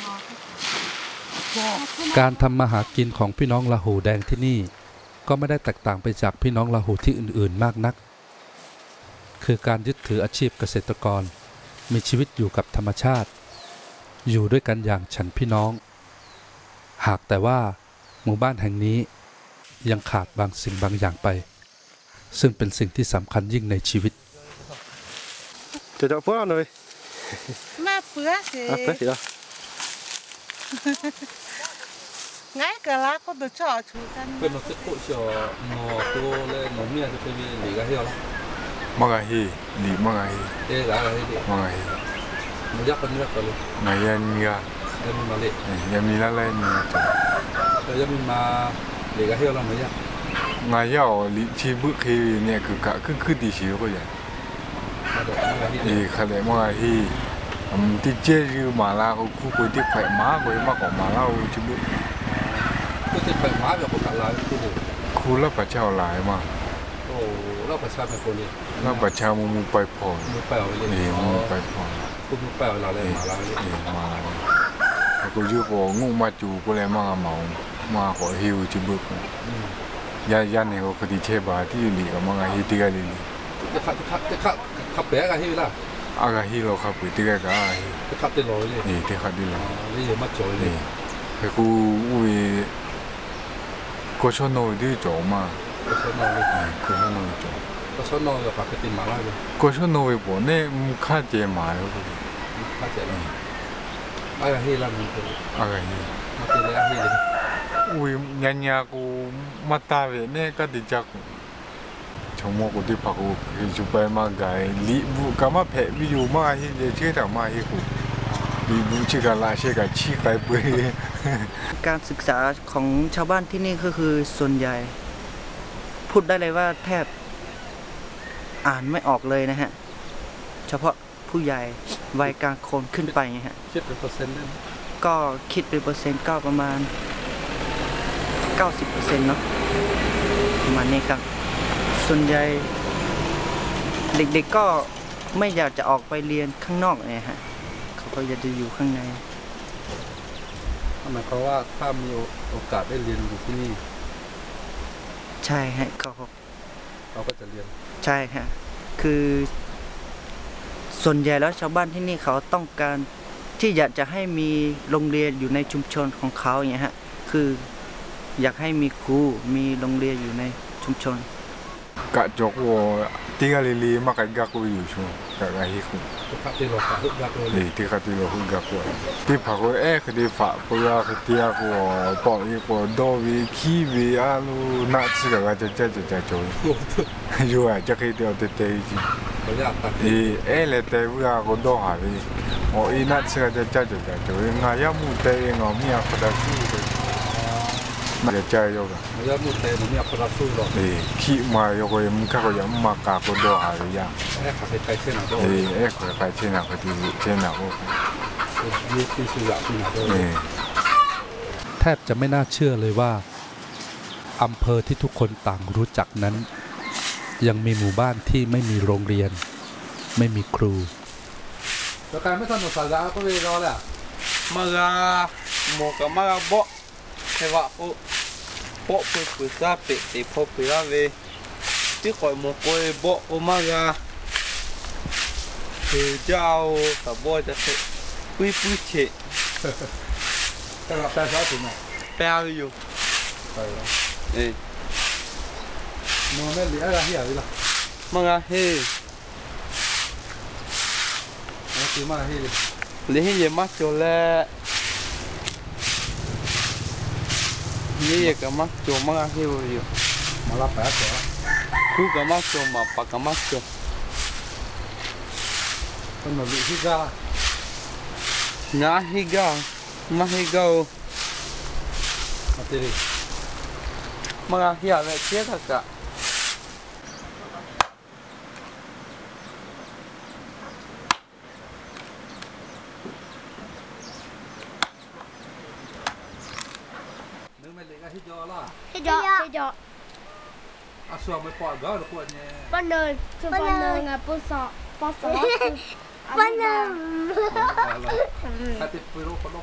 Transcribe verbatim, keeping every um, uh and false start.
การทำมาหากินของพี่น้องลาหูแดงที่นี่ก็ไม่ได้แตกต่างไปจากพี่น้องลาหูที่อื่นๆมากนักคือการยึดถืออาชีพเกษตรกรมีชีวิตอยู่กับธรรมชาติอยู่ด้วยกันอย่างฉันพี่น้องหากแต่ว่าหมู่บ้านแห่งนี้ยังขาดบางสิ่งบางอย่างไปซึ่งเป็นสิ่งที่สำคัญยิ่งในชีวิตจะจะพูดหน่อยมาเปื้อสิอ่ะเปื้อสิเหรอไงก็ละก็ตัวชอชูกันเป็นนกที่พูดเชียวงอตัวเลยหนุ่มเนี่ยจะไปมีหลีกระเทียวแล้วมังกรฮีหลีมังกรฮีเอ๊ะอะไรอะไรดิมังกรฮีมันยักษ์กันยักษ์กันเลยนายยันมีอะยันมีมาเลยยันมีละเลยนี่แต่ยันมีมาหลีกระเทียวแล้วไหมยักษ์งายเอาหลีชีบุคีเนี่ยคือกะขึ้นขึ้นดีชีก็อย่างเอ๊ะขนาดมังกรฮีอืมที่เจริญมาลาเขาคู่คุยที่แขวม้าคุยมากกว่ามาลาชีบุก็ที่แขวม้าแบบประกาศลายคู่คู่แล้วประชาหลายมาโอ้แล้วประชาเป็นคนนี้แล้วประชามุมุไปพอมุไปเอาเลยเอ๊ะมุไปพอคู่มุไปเอาลาเลยมาลาเลยเอ๊ะมาลาเลยกูยืมพองูมาจูกูเลยมาเมามาขอฮิวชีบุยายันเนี่ยเขาคดีเชบาที่อยู่หลีกับมังกรฮีที่กันเลยจะขับจะขับจะขับขับแบกกันที่ล่ะอากาฮีเราขับไปที่กันก็จะขับได้ลอยเลยนี่ที่ขับได้ลอยนี่ยังมัดจ่อยเลยแต่กูอุ้ยก็ชอบนอนด้วยจ่อมาก็ชอบนอนเลยก็ชอบนอนจ่อก็ชอบนอนกับปากติมาล่าเลยก็ชอบนอนบ่เนี่ยมุขเจมาอยู่ข้าเจเลยอากาฮีล่ะมึงอากาฮีมาตีเลยอากาฮีเลยอุ้ยยันยากูมาตาเวเนี่ยก็ติดจักชมกูที่พักกูจุไปมาไกลีบุกามาเพวิวมาฮีเจเชื่อแต่มาฮีกูลีบุชิกาลาเชกาชีไกเปการศึกษาของชาวบ้านที่นี่ก็คือส่วนใหญ่พูดได้เลยว่าแทบอ่านไม่ออกเลยนะฮะเฉพาะผู้ใหญ่วัยกลางคนขึ้นไปไงฮะคิดเป็นเปอร์เซ็นต์ได้ก็คิดเป็นเปอร์เซ็นต์ก็ประมาณ เก้าสิบเปอร์เซ็นต์ เนาะประมาณนี้ครับส่วนใหญ่เด็กๆก็ไม่อยากจะออกไปเรียนข้างนอกเนี่ยฮะเขาก็อยากจะอยู่ข้างในหมายความว่าถ้ามีโอกาสได้เรียนอยู่ที่นี่ใช่ฮะเขาเขาก็จะเรียนใช่ฮะคือส่วนใหญ่แล้วชาวบ้านที่นี่เขาต้องการที่อยากจะให้มีโรงเรียนอยู่ในชุมชนของเขาอย่างเงี้ยฮะคืออยากให้มีครูมีโรงเรียนอยู่ในชุมชนกะจกวัวที่กะลีลีมากันกักอยู่ช่วงกะกะฮิคุที่ขับที่เราขับกักเลยที่ขับที่เราขับกักวัวที่พักวัวเอ๊ะคดีฝากพยาคดีกัวปออีกัวโดวีคีวีอาลูนัดสิกะจะจะจะจะจอยอยู่อ่ะจะคิดเดียวเตะเตะจีเอ๊ะเอ๊ะเลยเตะวิอากัวโดหาวีโอ้อีนัดสิกะจะจะจะจะจอยงายามุเตะงามีอาคดาสู้เลยมาจะใจโยกะมาจะมุเตะมีอาคดาสู้หรอเอ๊ะขี้มาโยกยังมุขก็ยังมากากัวโดหาวียาเอ๊ะขับไปเช่นนั้นเอ๊ะเอ๊ะขับไปเช่นนั้นก็ดีเช่นนั้นก็ยี่สิบสี่อย่างที่นั่นแทบจะไม่น่าเชื่อเลยว่าอำเภอที่ทุกคนต่างรู้จักนั้นยังมีหมู่บ้านที่ไม่มีโรงเรียนไม่มีครูแล้วการไม่ทำหนังสือแล้วก็เลยรอแหละมาลาโมกับมาลาโบเทวะโอโปปุปุซาเปติโปปุลาเวที่คอยโมโกยโบโอมาลาคือเจ้าตะโบจะเสปุยปุยเชแต่เราแปลว่าถึงไหนแปลอยู่ไปแล้วเอ๊ะโมเมลีอะไรที่อะไรล่ะมังอะเฮ้อะไรคือมังอะเฮ้เลยเลยเยี่ยมมากจนแล้วเยี่ยกับมากจนมังอะเฮ้อยู่มาลับแปะเหรอคู่กับมากจนมาปากกับมากจนเป็นแบบฮิกาน้าฮิกามาฮิกามาตีดิมังอะเฮ้อะไรเชี่ยทักกะฮิจอล่ะฮิจอฮิจออาส่วนไม่ปอดก็หรือปวดเนี่ยปนเนินคือปนเนินอ่ะปุสอปสอปนเนินถ้าติดไปรู้ปน